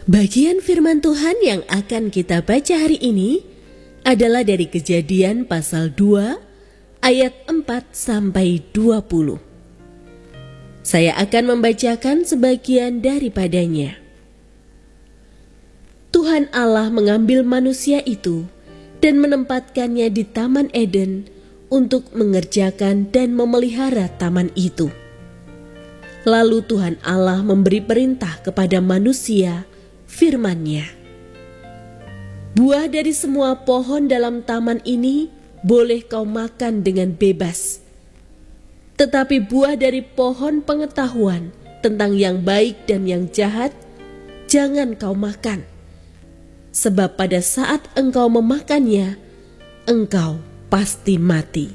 Bagian firman Tuhan yang akan kita baca hari ini adalah dari Kejadian pasal 2 ayat 4 sampai 20. Saya akan membacakan sebagian daripadanya. Tuhan Allah mengambil manusia itu dan menempatkannya di Taman Eden untuk mengerjakan dan memelihara taman itu. Lalu Tuhan Allah memberi perintah kepada manusia, firman-Nya, "Buah dari semua pohon dalam taman ini boleh kau makan dengan bebas. Tetapi buah dari pohon pengetahuan tentang yang baik dan yang jahat, jangan kau makan. Sebab pada saat engkau memakannya, engkau pasti mati."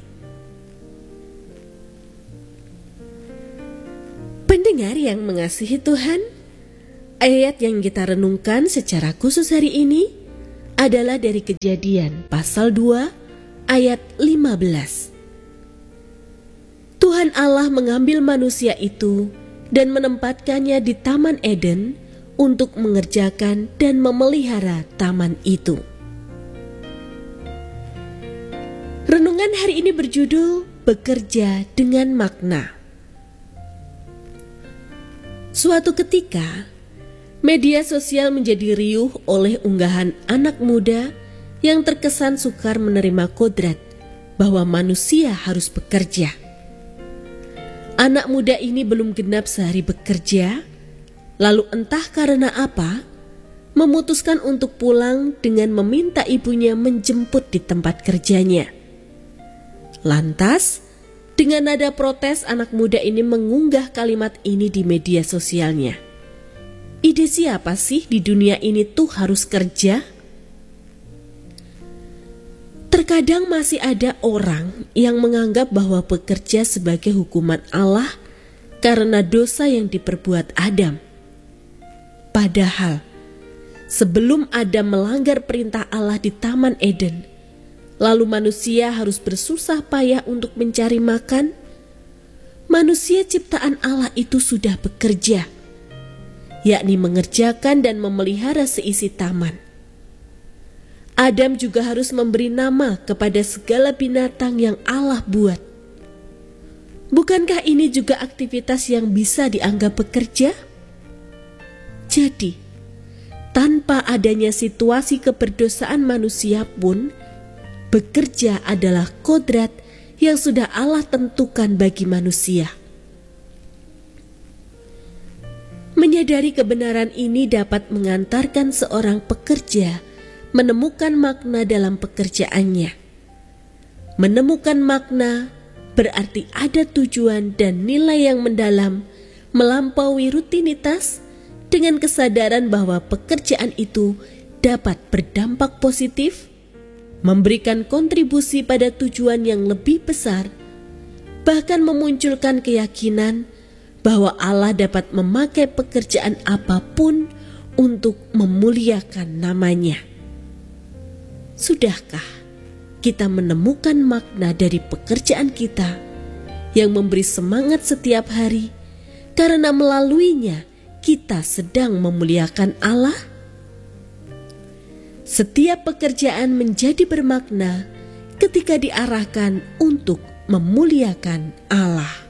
Pendengar yang mengasihi Tuhan, ayat yang kita renungkan secara khusus hari ini adalah dari Kejadian pasal 2 ayat 15. Tuhan Allah mengambil manusia itu dan menempatkannya di Taman Eden untuk mengerjakan dan memelihara taman itu. Renungan hari ini berjudul Bekerja dengan Makna. Suatu ketika, media sosial menjadi riuh oleh unggahan anak muda yang terkesan sukar menerima kodrat bahwa manusia harus bekerja. Anak muda ini belum genap sehari bekerja, lalu entah karena apa, memutuskan untuk pulang dengan meminta ibunya menjemput di tempat kerjanya. Lantas, dengan nada protes, anak muda ini mengunggah kalimat ini di media sosialnya. "Ide siapa sih di dunia ini tuh harus kerja?" Terkadang masih ada orang yang menganggap bahwa bekerja sebagai hukuman Allah karena dosa yang diperbuat Adam. Padahal, sebelum Adam melanggar perintah Allah di Taman Eden, lalu manusia harus bersusah payah untuk mencari makan, manusia ciptaan Allah itu sudah bekerja, yakni mengerjakan dan memelihara seisi taman. Adam juga harus memberi nama kepada segala binatang yang Allah buat. Bukankah ini juga aktivitas yang bisa dianggap bekerja? Jadi, tanpa adanya situasi keberdosaan manusia pun, bekerja adalah kodrat yang sudah Allah tentukan bagi manusia. Menyadari kebenaran ini dapat mengantarkan seorang pekerja menemukan makna dalam pekerjaannya. Menemukan makna berarti ada tujuan dan nilai yang mendalam melampaui rutinitas, dengan kesadaran bahwa pekerjaan itu dapat berdampak positif, memberikan kontribusi pada tujuan yang lebih besar, bahkan memunculkan keyakinan bahwa Allah dapat memakai pekerjaan apapun untuk memuliakan nama-Nya. Sudahkah kita menemukan makna dari pekerjaan kita yang memberi semangat setiap hari karena melaluinya kita sedang memuliakan Allah? Setiap pekerjaan menjadi bermakna ketika diarahkan untuk memuliakan Allah.